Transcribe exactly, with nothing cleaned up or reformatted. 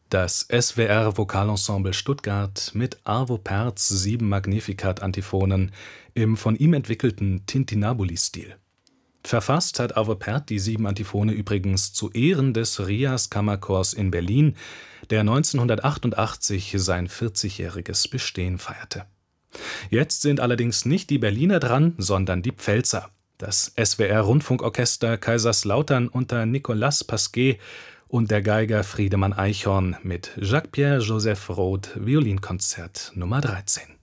Das S W R Vokalensemble Stuttgart mit Arvo Pärts sieben Magnificat-Antiphonen im von ihm entwickelten Tintinnabuli-Stil. Verfasst hat Arvo Pärt die sieben Antiphone übrigens zu Ehren des Rias Kammerchors in Berlin, der neunzehnhundertachtundachtzig sein vierzigjähriges Bestehen feierte. Jetzt sind allerdings nicht die Berliner dran, sondern die Pfälzer. Das S W R-Rundfunkorchester Kaiserslautern unter Nicolas Pasquet und der Geiger Friedemann Eichhorn mit Jacques-Pierre Joseph Roth Violinkonzert Nummer dreizehn.